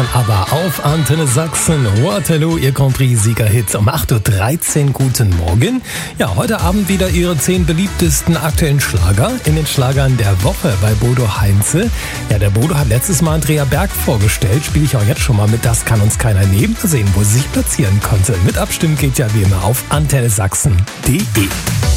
dann aber auf Antenne Sachsen. Waterloo, Ihr Country-Sieger-Hit um 8.13 Uhr. Guten Morgen. Ja, heute Abend wieder Ihre 10 beliebtesten aktuellen Schlager in den Schlagern der Woche bei Bodo Heinze. Ja, der Bodo hat letztes Mal Andrea Berg vorgestellt. Spiele ich auch jetzt schon mal mit Das kann uns keiner nehmen. Mal sehen, wo sie sich platzieren konnte. Mit abstimmen geht ja wie immer auf antennesachsen.de.